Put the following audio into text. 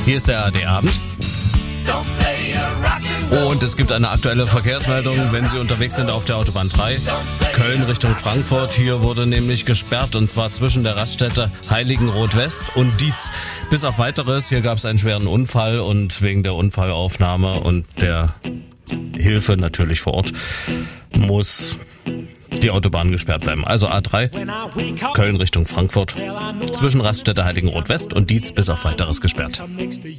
Hier ist der ARD-Abend. Und es gibt eine aktuelle Verkehrsmeldung, wenn Sie unterwegs sind auf der Autobahn 3, Köln Richtung Frankfurt. Hier wurde nämlich gesperrt, und zwar zwischen der Raststätte Heiligenroth-West und Dietz. Bis auf Weiteres, hier gab es einen schweren Unfall, und wegen der Unfallaufnahme und der Hilfe natürlich vor Ort muss die Autobahn gesperrt bleiben. Also A3, Köln Richtung Frankfurt, zwischen Raststätte Heiligenroth-West und Dietz bis auf Weiteres gesperrt.